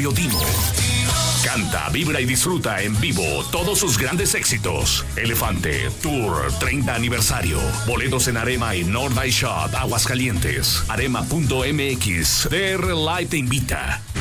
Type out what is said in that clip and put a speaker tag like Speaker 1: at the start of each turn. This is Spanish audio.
Speaker 1: Mario Dino. Canta, vibra y disfruta en vivo todos sus grandes éxitos. Elefante Tour 30 aniversario. Boletos en Arema y North Eye Shop, Aguascalientes. Arema.mx. DR Live te invita.